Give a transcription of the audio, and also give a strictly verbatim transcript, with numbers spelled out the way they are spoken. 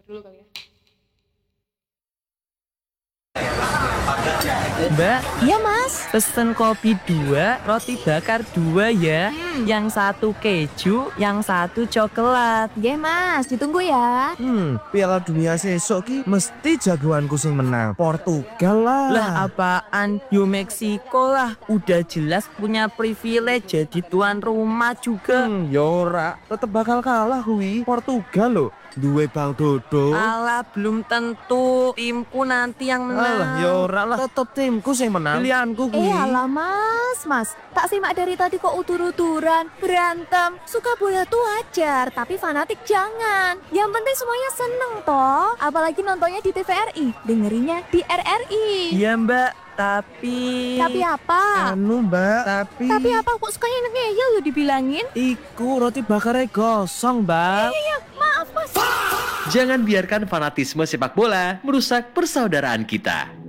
dulu kali ya. Mbak, Iya mas. pesen kopi dua, roti bakar dua ya. Hmm. Yang satu keju, yang satu coklat. Oke mas, ditunggu ya. Hmm, Piala Dunia sesok ki mesti jagoanku sing menang. Portugal lah. Lah apaan? Yo Meksiko lah. Udah jelas punya privilege jadi tuan rumah juga. Hmm, yora, tetep bakal kalah kuwi. Portugal loh, duwe Bang Dodo. Alah belum tentu timku nanti yang menang. Alah, yora lah, tetep timku sing menang. Pilihanku kuwi. Eh alah mas, mas. Tak simak dari tadi kok utur-uturan. Berantem, suka bola tuh wajar. Tapi fanatik jangan. Yang penting semuanya seneng toh. Apalagi nontonnya di T V R I. Dengerinnya di R R I. Iya mbak, tapi... Tapi apa? Anu mbak, tapi... Tapi apa kok sukanya ngeyel lo dibilangin? Iku roti bakarnya gosong bang. Iya, maaf mas. Jangan biarkan fanatisme sepak bola merusak persaudaraan kita.